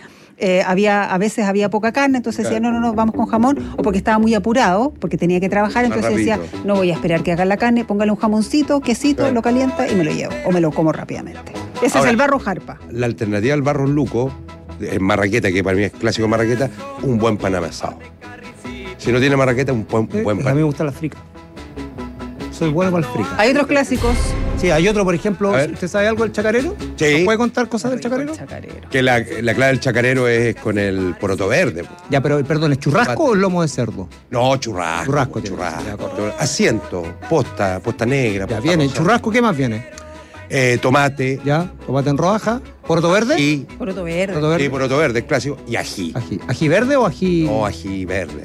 [SPEAKER 2] a veces había poca carne, entonces decía, no, vamos con jamón, o porque estaba muy apurado, porque tenía que trabajar, entonces decía, no voy a esperar que hagan la carne, póngale un jamoncito, quesito, lo calienta y me lo llevo, o me lo como rápidamente. Ese es el Barros Jarpa.
[SPEAKER 3] La alternativa al Barros Luco, en marraqueta, que para mí es clásico marraqueta, un buen pan amasado. Si no tiene marraqueta, un buen pan.
[SPEAKER 1] A mí me gusta la frica. Soy bueno para el frica.
[SPEAKER 2] Hay otros clásicos.
[SPEAKER 1] Sí, hay otro, por ejemplo, ¿usted sabe algo del chacarero?
[SPEAKER 3] Sí.
[SPEAKER 1] ¿Nos puede contar cosas del chacarero?
[SPEAKER 3] Que la clave del chacarero es con el poroto verde.
[SPEAKER 1] Ya, pero perdón, ¿es churrasco o lomo de cerdo?
[SPEAKER 3] No, churrasco. Asiento, posta negra.
[SPEAKER 1] Ya viene, ¿churrasco qué más viene?
[SPEAKER 3] Tomate.
[SPEAKER 1] Ya, tomate en rodaja. ¿Poroto verde?
[SPEAKER 3] Y
[SPEAKER 2] poroto verde.
[SPEAKER 3] Sí, poroto verde, clásico. Y ají.
[SPEAKER 1] ¿Ají verde o ají?
[SPEAKER 3] No, ají verde.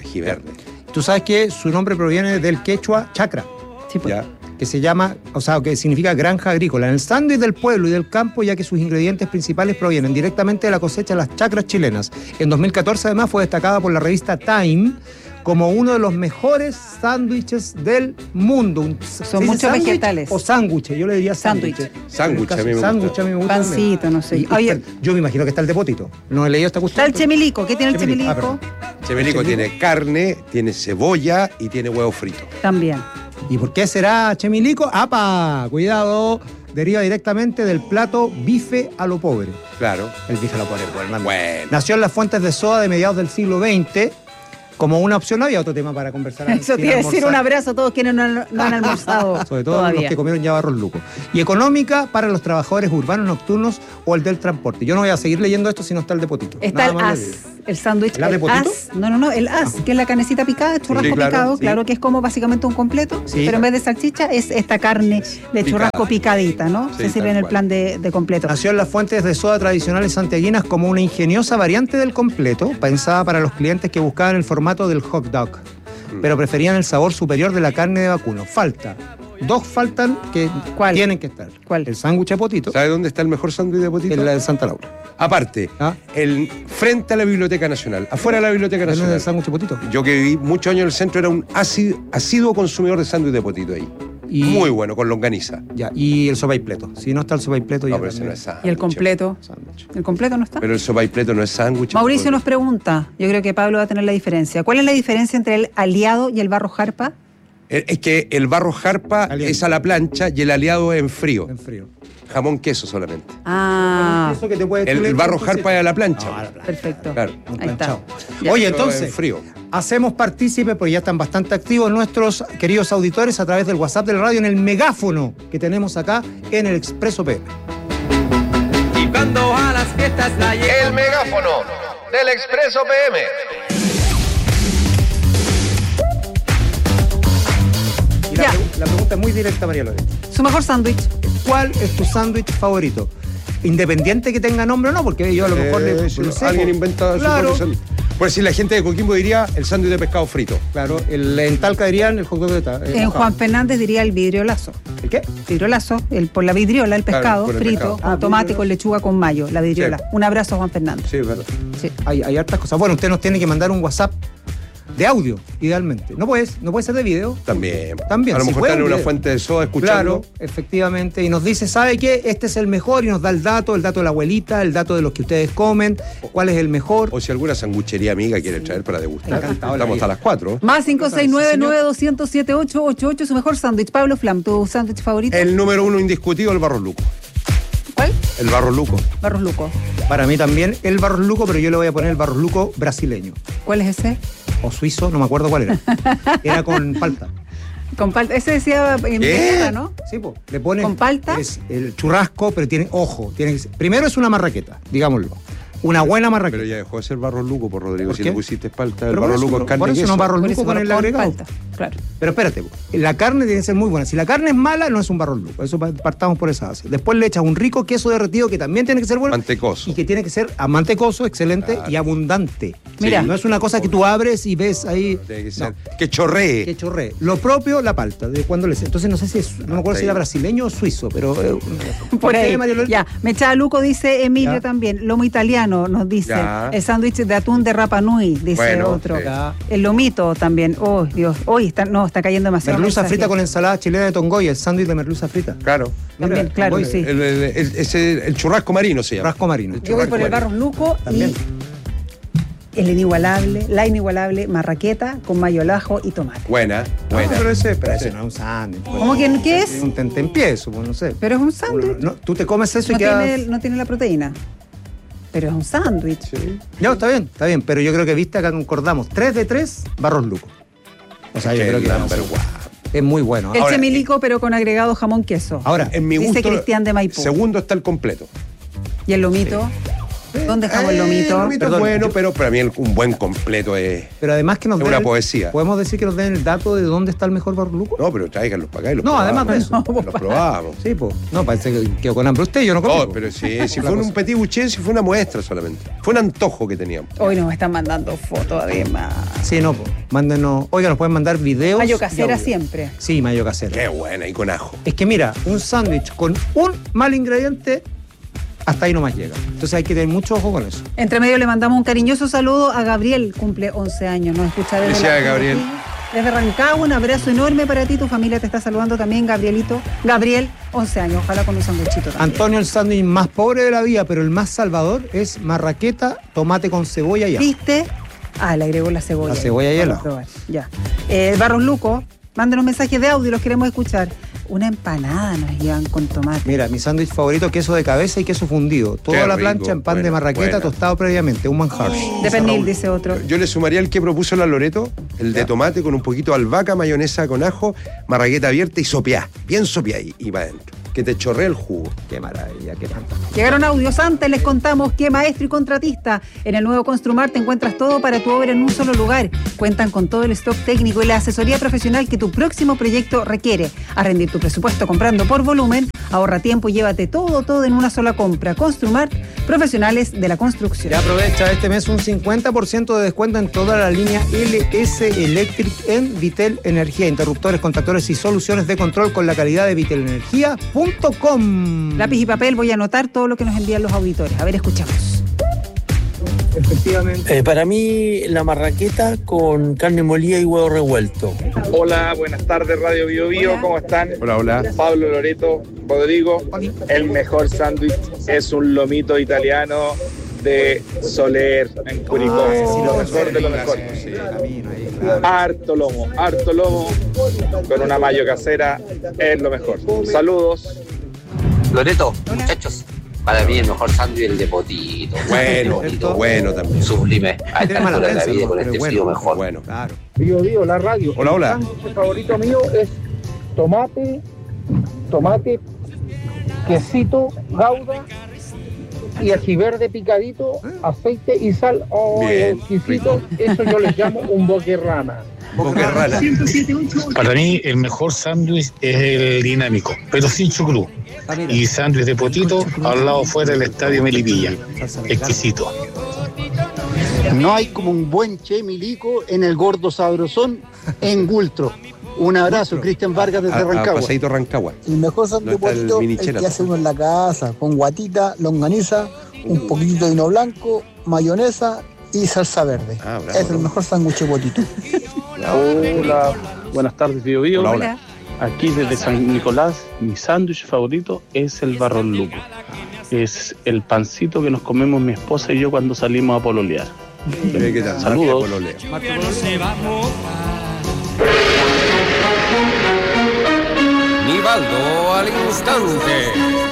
[SPEAKER 1] Tú sabes que su nombre proviene del quechua chacra.
[SPEAKER 2] Sí, pues.
[SPEAKER 3] Ya.
[SPEAKER 1] Que se llama, que significa granja agrícola. En el sándwich del pueblo y del campo, ya que sus ingredientes principales provienen directamente de la cosecha de las chacras chilenas. En 2014, además, fue destacada por la revista Time como uno de los mejores sándwiches del mundo.
[SPEAKER 2] Son muchos vegetales.
[SPEAKER 1] O sándwiches, yo le diría sándwich.
[SPEAKER 3] Sándwich, a mí me gusta.
[SPEAKER 1] Sándwich a mí me gusta.
[SPEAKER 2] Pancito, no sé.
[SPEAKER 1] Oye, yo me imagino que está el de potito. No he leído esta cuestión.
[SPEAKER 2] Está el chemilico. ¿Qué tiene el chemilico?
[SPEAKER 3] Chemilico tiene carne, tiene cebolla y tiene huevo frito.
[SPEAKER 2] También.
[SPEAKER 1] ¿Y por qué será chemilico? ¡Apa! Cuidado, deriva directamente del plato bife a lo pobre.
[SPEAKER 3] Claro.
[SPEAKER 1] El bife a lo pobre, bueno. Nació en las fuentes de soda de mediados del siglo XX. Como una opción, no había otro tema para conversar.
[SPEAKER 2] Eso te iba a decir, un abrazo a todos quienes no han almorzado.
[SPEAKER 1] Sobre todo los que comieron ya Barros Luco. Y económica para los trabajadores urbanos nocturnos o el del transporte. Yo no voy a seguir leyendo esto si no está el de potito.
[SPEAKER 2] Está el as, el sándwich.
[SPEAKER 1] ¿El as de potito?
[SPEAKER 2] No, el as, que es la carnecita picada, churrasco picado, claro que es como básicamente un completo, pero en vez de salchicha es esta carne de churrasco picadita, ¿no? Se sirve en el plan de completo.
[SPEAKER 1] Nació en las fuentes de soda tradicionales santiaguinas como una ingeniosa variante del completo, pensada para los clientes que buscaban el formato del hot dog, pero preferían el sabor superior de la carne de vacuno. Dos faltan que tienen que estar.
[SPEAKER 2] ¿Cuál?
[SPEAKER 1] El sándwich de potito.
[SPEAKER 3] ¿Sabe dónde está el mejor sándwich de potito?
[SPEAKER 1] En la de Santa Laura.
[SPEAKER 3] Aparte, frente a la Biblioteca Nacional, afuera de la Biblioteca Nacional.
[SPEAKER 1] ¿El sándwich de potito?
[SPEAKER 3] Yo que viví muchos años en el centro era un asiduo consumidor de sándwich de potito ahí. Muy bueno, con longaniza.
[SPEAKER 1] Ya, y el sopaipleto. Si no está el sopaipleto,
[SPEAKER 3] no,
[SPEAKER 1] ya
[SPEAKER 3] pero ese no es sándwich.
[SPEAKER 2] ¿Y el completo? ¿El completo no está?
[SPEAKER 3] Pero el sopaipleto no es sándwich.
[SPEAKER 2] Mauricio nos pregunta, yo creo que Pablo va a tener la diferencia. ¿Cuál es la diferencia entre el aliado y el Barros Jarpa?
[SPEAKER 3] Es que el Barros Jarpa es a la plancha y el aliado es en frío.
[SPEAKER 1] En frío.
[SPEAKER 3] Jamón queso solamente.
[SPEAKER 1] Eso que te puede
[SPEAKER 3] el Barros Jarpa es a la plancha.
[SPEAKER 2] Perfecto.
[SPEAKER 3] Claro.
[SPEAKER 2] Ahí está.
[SPEAKER 1] Oye, entonces,
[SPEAKER 3] frío.
[SPEAKER 1] Hacemos partícipes, porque ya están bastante activos nuestros queridos auditores a través del WhatsApp del radio en el megáfono que tenemos acá en el Expreso PM.
[SPEAKER 12] Y cuando a las fiestas la llevo.
[SPEAKER 13] El megáfono del Expreso PM.
[SPEAKER 1] Y la pregunta es muy directa, María Loreto.
[SPEAKER 2] Su mejor sándwich.
[SPEAKER 1] ¿Cuál es tu sándwich favorito? Independiente que tenga nombre o no, porque yo a lo mejor le sé.
[SPEAKER 3] Alguien inventa su propio sándwich. Por decir, la gente de Coquimbo diría el sándwich de pescado frito.
[SPEAKER 1] Claro, en Talca dirían el hot dog de Talca.
[SPEAKER 2] En Juan Fernández diría el vidriolazo.
[SPEAKER 1] ¿El qué?
[SPEAKER 2] Vidriolazo, por la vidriola, el pescado frito, con tomate, con lechuga, con mayo, la vidriola. Sí. Un abrazo a Juan Fernández.
[SPEAKER 3] Sí, es verdad.
[SPEAKER 1] Sí. Hay hartas cosas. Bueno, usted nos tiene que mandar un WhatsApp De audio, idealmente. No puede ser de video.
[SPEAKER 3] También.
[SPEAKER 1] A
[SPEAKER 3] lo mejor está en una fuente de soda escuchando.
[SPEAKER 1] Claro, efectivamente. Y nos dice, ¿sabe qué? Este es el mejor, y nos da el dato de la abuelita, el dato de los que ustedes comen, cuál es el mejor.
[SPEAKER 3] O si alguna sanguchería amiga quiere traer para degustar. Estamos a las 4.
[SPEAKER 2] Más 569-9200-7888, su mejor sándwich. Pablo Flam, ¿tu sándwich favorito?
[SPEAKER 3] El número 1 indiscutido, el Barros Luco.
[SPEAKER 2] ¿Cuál?
[SPEAKER 3] El Barros Luco.
[SPEAKER 2] Barros Luco.
[SPEAKER 1] Para mí también el Barros Luco, pero yo le voy a poner el Barros Luco brasileño.
[SPEAKER 2] ¿Cuál es ese?
[SPEAKER 1] O suizo, no me acuerdo cuál era. Era con palta.
[SPEAKER 2] Con palta. Ese decía en guerra, ¿no?
[SPEAKER 1] Sí, pues. Le pones.
[SPEAKER 2] ¿Con palta?
[SPEAKER 1] Es el churrasco, pero tiene, ojo, primero es una marraqueta, digámoslo. Una buena marraqueta.
[SPEAKER 3] Pero ya dejó de ser Barros Luco, por Rodrigo.
[SPEAKER 1] ¿Por
[SPEAKER 3] si
[SPEAKER 1] qué?
[SPEAKER 3] le pusiste palta, el
[SPEAKER 1] Pero
[SPEAKER 3] Barros Luco es carne
[SPEAKER 1] por eso
[SPEAKER 3] y queso.
[SPEAKER 1] no Barros Luco con el agregado.
[SPEAKER 2] Palta, claro.
[SPEAKER 1] Pero espérate, la carne tiene que ser muy buena. Si la carne es mala, no es un Barros Luco. Eso partamos por esa base. Después le echas un rico queso derretido que también tiene que ser bueno.
[SPEAKER 3] Mantecoso.
[SPEAKER 1] Y que tiene que ser mantecoso, excelente, claro, y abundante.
[SPEAKER 2] Mira,
[SPEAKER 1] no es una cosa que tú abres y ves ahí.
[SPEAKER 3] Tiene que ser. Que chorree.
[SPEAKER 1] Que chorree. Lo propio, la palta. De cuando entonces no sé si es, no me acuerdo si era brasileño o suizo, pero.
[SPEAKER 2] Por ahí. Ya. Mecha Luco dice Emilio también. Lomo italiano nos dice.
[SPEAKER 3] Ya.
[SPEAKER 2] El sándwich de atún de Rapa Nui, dice otro. El lomito también. Oh, Dios. Hoy está cayendo demasiado.
[SPEAKER 1] Merluza frita con ensalada chilena de tongoya, el sándwich de merluza frita.
[SPEAKER 3] Claro.
[SPEAKER 2] También, claro,
[SPEAKER 3] sí. El churrasco marino se llama.
[SPEAKER 1] Churrasco marino.
[SPEAKER 2] Yo voy por el Barros Luco
[SPEAKER 1] también.
[SPEAKER 2] Y la inigualable marraqueta con mayo al ajo y tomate.
[SPEAKER 3] Buena.
[SPEAKER 1] Pero ese no es un sándwich.
[SPEAKER 2] ¿Cómo que qué es?
[SPEAKER 1] Un tentempié, supongo, no sé.
[SPEAKER 2] Pero es un sándwich.
[SPEAKER 1] Tú te comes eso y quedas...
[SPEAKER 2] No tiene la proteína. Pero es un sándwich.
[SPEAKER 1] Sí. No, está bien. Pero yo creo que viste acá concordamos. 3 de 3, Barros Luco. O sea, yo creo que es muy bueno.
[SPEAKER 2] El chemilico, pero con agregado jamón queso.
[SPEAKER 1] Ahora,
[SPEAKER 3] en mi gusto,
[SPEAKER 2] dice Cristian de Maipú.
[SPEAKER 3] Segundo está el completo.
[SPEAKER 2] ¿Y el lomito? ¿Dónde dejamos el lomito?
[SPEAKER 3] El lomito es bueno, pero para mí un buen completo es.
[SPEAKER 1] Pero además que nos
[SPEAKER 3] den una poesía.
[SPEAKER 1] ¿Podemos decir que nos den el dato de dónde está el mejor Barros Luco?
[SPEAKER 3] No, pero tráiganlos para acá y los
[SPEAKER 1] probamos.
[SPEAKER 3] probamos.
[SPEAKER 1] Además de eso.
[SPEAKER 3] Los probamos.
[SPEAKER 1] Sí, pues. No, parece que quedó con hambre usted, yo no comí.
[SPEAKER 3] No, pero si fue un petit bouché, si fue una muestra solamente. Fue un antojo que teníamos.
[SPEAKER 2] Hoy nos están mandando fotos, además.
[SPEAKER 1] Sí, no, pues. Mándenos. Oiga, nos pueden mandar videos.
[SPEAKER 2] Mayo casera siempre.
[SPEAKER 1] Sí, mayo casera.
[SPEAKER 3] Qué buena, y con ajo.
[SPEAKER 1] Es que mira, un sándwich con un mal ingrediente, hasta ahí nomás llega. Entonces hay que tener mucho ojo con eso.
[SPEAKER 2] Entre medio le mandamos un cariñoso saludo a Gabriel, cumple 11 años. Nos escucha desde
[SPEAKER 3] Gabriel.
[SPEAKER 2] Desde Rancagua, un abrazo enorme para ti. Tu familia te está saludando también, Gabrielito. Gabriel, 11 años, ojalá con un sándwichito también.
[SPEAKER 1] Antonio, el sándwich más pobre de la vida, pero el más salvador es marraqueta, tomate con cebolla y ajo.
[SPEAKER 2] ¿Viste? Le agregó la cebolla.
[SPEAKER 1] La cebolla y el ajo.
[SPEAKER 2] Ya. Barros Luco, mándenos mensajes de audio, los queremos escuchar. Una empanada nos llevan con tomate.
[SPEAKER 1] Mira, mi sándwich favorito, queso de cabeza y queso fundido. Toda la plancha en pan de marraqueta, tostado previamente, un manjar.
[SPEAKER 2] De pernil, dice otro.
[SPEAKER 3] Yo le sumaría el que propuso la Loreto, el de tomate con un poquito de albahaca, mayonesa con ajo, marraqueta abierta y sopeá, bien sopeá y va adentro. Que te chorrea el jugo.
[SPEAKER 1] Qué maravilla, qué fantástico.
[SPEAKER 2] Llegaron audios antes, les contamos que maestro y contratista. En el nuevo Construmart te encuentras todo para tu obra en un solo lugar. Cuentan con todo el stock técnico y la asesoría profesional que tu próximo proyecto requiere. A rendir tu presupuesto comprando por volumen, ahorra tiempo y llévate todo en una sola compra. Construmart, profesionales de la construcción.
[SPEAKER 1] Ya aprovecha este mes un 50% de descuento en toda la línea LS Electric en Vitel Energía. Interruptores, contactores y soluciones de control con la calidad de vitelenergia.com.
[SPEAKER 2] Lápiz y papel, voy a anotar todo lo que nos envían los auditores. A ver, escuchamos.
[SPEAKER 1] Efectivamente.
[SPEAKER 14] Para mí, la marraqueta con carne molida y huevo revuelto.
[SPEAKER 15] Hola, buenas tardes, Radio Bio Bio, ¿cómo están?
[SPEAKER 3] Hola.
[SPEAKER 15] Pablo, Loreto, Rodrigo. El mejor sándwich es un lomito italiano de Soler en Curicó. Lo mejor de lo mejor. Harto lomo con una mayo casera es lo mejor. Saludos.
[SPEAKER 16] Loreto, muchachos, para mí el mejor sándwich es el de potito.
[SPEAKER 3] Bueno también.
[SPEAKER 16] Sublime. A esta altura de la vida con este frío mejor.
[SPEAKER 3] Bueno, claro.
[SPEAKER 15] Bio, la radio.
[SPEAKER 3] Hola.
[SPEAKER 15] El favorito mío es tomate, quesito, gouda y ají verde picadito, aceite y sal.
[SPEAKER 3] Bien,
[SPEAKER 15] exquisito. Eso yo les llamo un boquerrana.
[SPEAKER 17] Para mí el mejor sándwich es el dinámico, pero sin chucrú. Y sándwich de potito al lado fuera del estadio Melipilla. Exquisito.
[SPEAKER 18] No hay como un buen chemilico en el gordo sabrosón en Gultro. Un abrazo, Cristian Vargas desde Rancagua.
[SPEAKER 3] Pasadito Rancagua.
[SPEAKER 18] El mejor sándwich de potito es el que hace uno en la casa, con guatita, longaniza, un poquitito de vino blanco, mayonesa
[SPEAKER 19] y salsa verde. Es el mejor sándwich de potito.
[SPEAKER 20] Hola, buenas tardes, Bio Bio.
[SPEAKER 2] Hola.
[SPEAKER 20] Aquí desde San Nicolás, mi sándwich favorito es el barrón luco. Es el pancito que nos comemos mi esposa y yo cuando salimos a pololear.
[SPEAKER 3] ¿Qué tal?
[SPEAKER 20] Saludos.
[SPEAKER 12] Nivaldo al instante.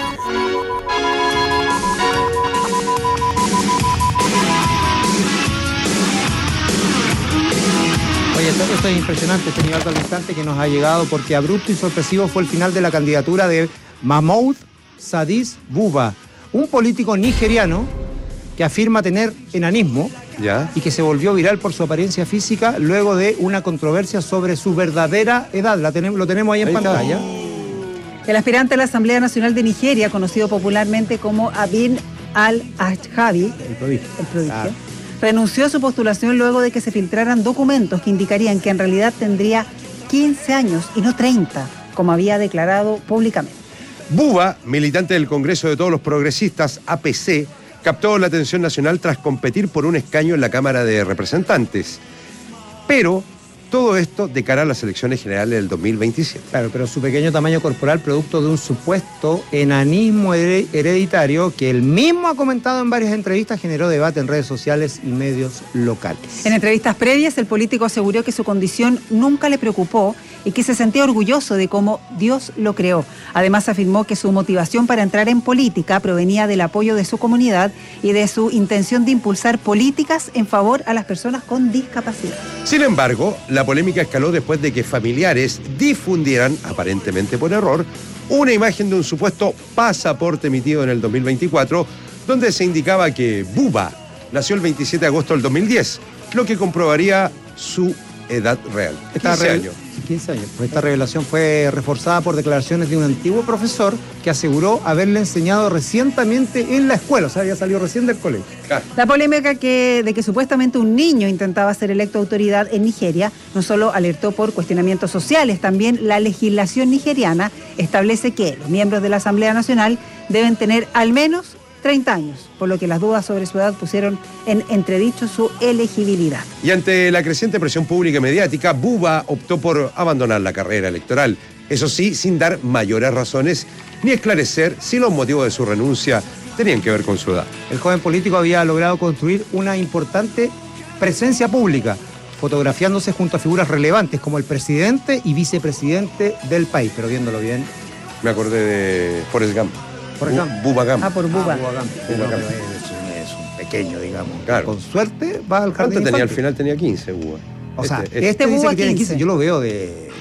[SPEAKER 1] Oye, esto es impresionante, este nivel al instante que nos ha llegado, porque abrupto y sorpresivo fue el final de la candidatura de Mahmoud Sadis Buba, un político nigeriano que afirma tener enanismo y que se volvió viral por su apariencia física luego de una controversia sobre su verdadera edad. Lo tenemos ahí en pantalla.
[SPEAKER 2] El aspirante a la Asamblea Nacional de Nigeria, conocido popularmente como Abin al-Ajjabi, el prodigio, renunció a su postulación luego de que se filtraran documentos que indicarían que en realidad tendría 15 años y no 30, como había declarado públicamente.
[SPEAKER 3] Buba, militante del Congreso de Todos los Progresistas, APC, captó la atención nacional tras competir por un escaño en la Cámara de Representantes. Pero todo esto de cara a las elecciones generales del 2027.
[SPEAKER 1] Claro, pero su pequeño tamaño corporal, producto de un supuesto enanismo hereditario que él mismo ha comentado en varias entrevistas, generó debate en redes sociales y medios locales.
[SPEAKER 2] En entrevistas previas, el político aseguró que su condición nunca le preocupó y que se sentía orgulloso de cómo Dios lo creó. Además, afirmó que su motivación para entrar en política provenía del apoyo de su comunidad y de su intención de impulsar políticas en favor a las personas con discapacidad.
[SPEAKER 3] Sin embargo, la polémica escaló después de que familiares difundieran, aparentemente por error, una imagen de un supuesto pasaporte emitido en el 2024, donde se indicaba que Buba nació el 27 de agosto del 2010, lo que comprobaría su edad real. 15 años.
[SPEAKER 1] 15 años. Pues esta revelación fue reforzada por declaraciones de un antiguo profesor que aseguró haberle enseñado recientemente en la escuela, o sea, había salido recién del colegio.
[SPEAKER 3] Claro.
[SPEAKER 2] La polémica de que supuestamente un niño intentaba ser electo autoridad en Nigeria no solo alertó por cuestionamientos sociales, también la legislación nigeriana establece que los miembros de la Asamblea Nacional deben tener al menos 30 años, por lo que las dudas sobre su edad pusieron en entredicho su elegibilidad.
[SPEAKER 3] Y ante la creciente presión pública y mediática, Buba optó por abandonar la carrera electoral. Eso sí, sin dar mayores razones ni esclarecer si los motivos de su renuncia tenían que ver con su edad.
[SPEAKER 1] El joven político había logrado construir una importante presencia pública, fotografiándose junto a figuras relevantes como el presidente y vicepresidente del país, pero viéndolo bien.
[SPEAKER 3] Me acordé de Forrest Gump.
[SPEAKER 1] Buba Gump.
[SPEAKER 2] Por Buba.
[SPEAKER 1] Es un pequeño, digamos.
[SPEAKER 3] Claro.
[SPEAKER 1] Con suerte va al jardín.
[SPEAKER 3] ¿Cuánto tenía al final? Tenía 15, Buba.
[SPEAKER 1] O sea,
[SPEAKER 2] este
[SPEAKER 1] dice
[SPEAKER 2] Buba
[SPEAKER 1] que tiene 15. Yo lo veo de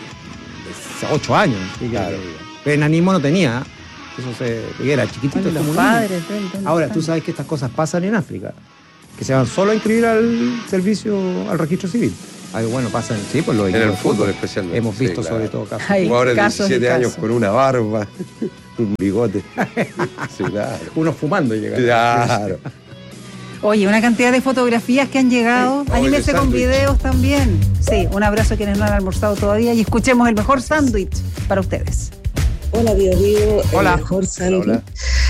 [SPEAKER 1] 8 años.
[SPEAKER 3] Claro.
[SPEAKER 1] Pero enanismo no tenía. Era chiquitito.
[SPEAKER 2] Los padres,
[SPEAKER 1] ahora, tú sabes que estas cosas pasan en África. Que se van solo a inscribir al servicio, al registro civil. Ay, bueno, pasan, sí, pues lo
[SPEAKER 3] en el fútbol especialmente.
[SPEAKER 1] Hemos visto sobre todo casos.
[SPEAKER 3] Jugadores de 17 años con una barba, un bigote. Sí, claro.
[SPEAKER 1] Unos fumando llegan.
[SPEAKER 3] Claro.
[SPEAKER 2] Oye, una cantidad de fotografías que han llegado. Anímense con videos también. Sí, un abrazo a quienes no han almorzado todavía y escuchemos el mejor sándwich para ustedes.
[SPEAKER 21] Hola, Bio Bio.
[SPEAKER 1] Hola.
[SPEAKER 21] El mejor sándwich